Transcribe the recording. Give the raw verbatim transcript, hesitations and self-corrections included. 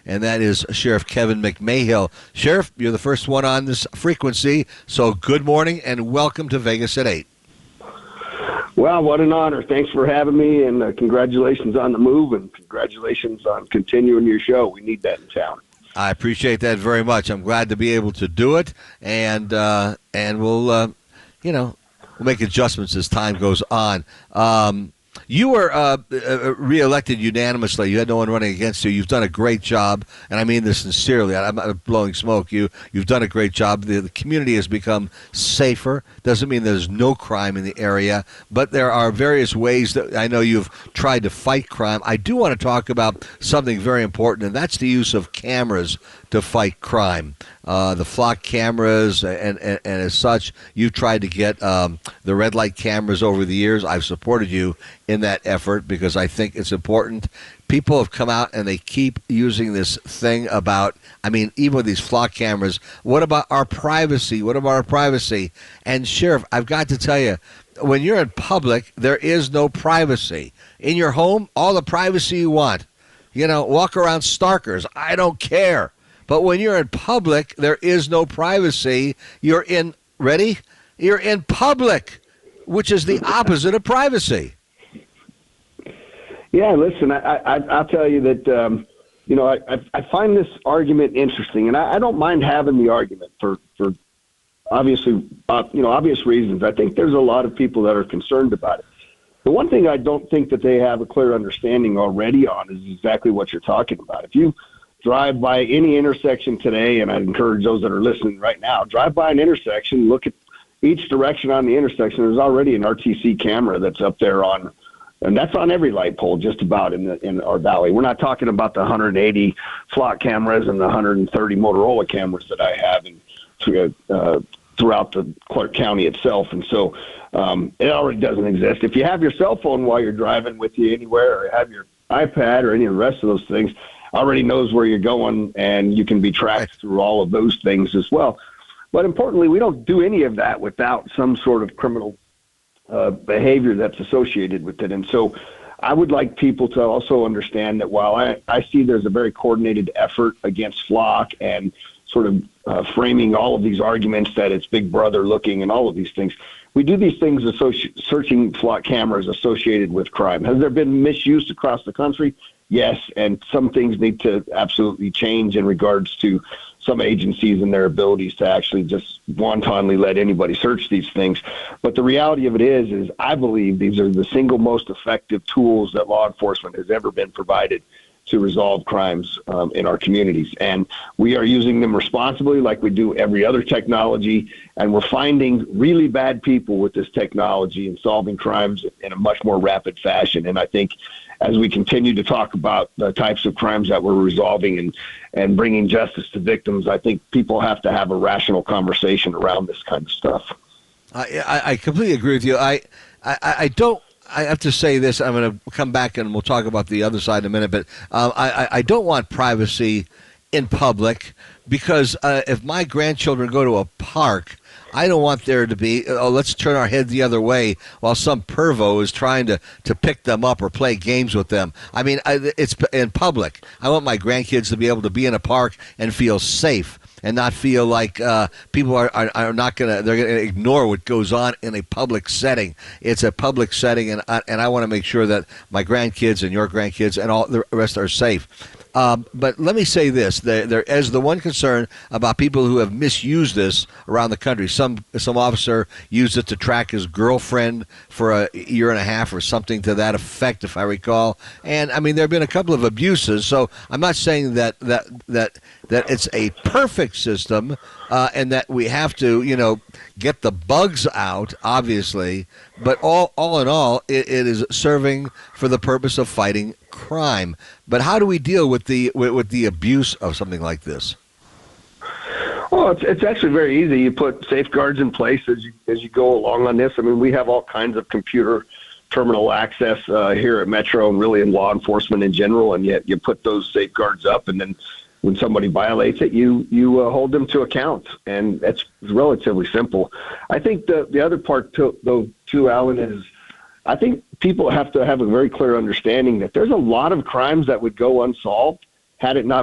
and that is Sheriff Kevin McMahill. Sheriff, you're the first one on this frequency, so good morning and welcome to Vegas at eight. Well, what an honor. Thanks for having me, and uh, congratulations on the move, and congratulations on continuing your show. We need that in town. I appreciate that very much. I'm glad to be able to do it, and uh, and we'll, uh, you know, we'll make adjustments as time goes on. Um, You were uh, uh, reelected unanimously. You had no one running against you. You've done a great job, and I mean this sincerely. I'm not blowing smoke. You, you've done a great job. The, the community has become safer. Doesn't mean there's no crime in the area, but there are various ways that I know you've tried to fight crime. I do want to talk about something very important, and that's the use of cameras to fight crime. Uh, the flock cameras, and, and, and as such, you've tried to get um, the red light cameras over the years. I've supported you in that effort because I think it's important. People have come out and they keep using this thing about, I mean, even with these flock cameras, what about our privacy? What about our privacy? And Sheriff, I've got to tell you, when you're in public, there is no privacy. In your home, all the privacy you want. You know, walk around Starkers. I don't care. But when you're in public, there is no privacy. You're in, ready? You're in public, which is the opposite of privacy. Yeah, listen, I, I, I'll tell you that, um, you know, I, I find this argument interesting, and I, I don't mind having the argument for, for obviously, uh, you know, obvious reasons. I think there's a lot of people that are concerned about it. The one thing I don't think that they have a clear understanding already on is exactly what you're talking about. If you drive by any intersection today, and I encourage those that are listening right now, drive by an intersection, look at each direction on the intersection. There's already an R T C camera that's up there on, and that's on every light pole just about in the, in our valley. We're not talking about the one hundred eighty flock cameras and the one hundred thirty Motorola cameras that I have in, uh, throughout the Clark County itself. And so um, it already doesn't exist. If you have your cell phone while you're driving with you anywhere, or have your iPad or any of the rest of those things, already knows where you're going, and you can be tracked through all of those things as well. But importantly, we don't do any of that without some sort of criminal uh, behavior that's associated with it. And so I would like people to also understand that while I, I see there's a very coordinated effort against flock and sort of uh, framing all of these arguments that it's Big Brother looking and all of these things, we do these things associ- searching flock cameras associated with crime. Has there been misuse across the country? Yes, and some things need to absolutely change in regards to some agencies and their abilities to actually just wantonly let anybody search these things. But the reality of it is, is I believe these are the single most effective tools that law enforcement has ever been provided to resolve crimes um, in our communities. And we are using them responsibly like we do every other technology, and we're finding really bad people with this technology and solving crimes in a much more rapid fashion. And I think as we continue to talk about the types of crimes that we're resolving and, and bringing justice to victims, I think people have to have a rational conversation around this kind of stuff. I, I, I completely agree with you. I, I, I don't I have to say this. I'm going to come back and we'll talk about the other side in a minute, but um, I, I don't want privacy in public because uh, if my grandchildren go to a park, I don't want there to be, oh, let's turn our head the other way while some pervo is trying to, to pick them up or play games with them. I mean, I, it's in public. I want my grandkids to be able to be in a park and feel safe and not feel like uh, people are, are, are not going to, they're going to ignore what goes on in a public setting. It's a public setting, and I, and I want to make sure that my grandkids and your grandkids and all the rest are safe. Um, but let me say this: there, there is the one concern about people who have misused this around the country. Some some officer used it to track his girlfriend for a year and a half or something to that effect, if I recall. And I mean, there have been a couple of abuses. So I'm not saying that that that that it's a perfect system, uh, and that we have to, you know, get the bugs out, obviously. But all all in all, it, it is serving for the purpose of fighting crime. But how do we deal with the with, with the abuse of something like this? Well, it's, it's actually very easy. You put safeguards in place as you as you go along on this. I mean, we have all kinds of computer terminal access uh, here at Metro and really in law enforcement in general, and yet you put those safeguards up, and then when somebody violates it, you you uh, hold them to account, and that's relatively simple. I think the the other part, to, though, too, Alan, is I think people have to have a very clear understanding that there's a lot of crimes that would go unsolved had it not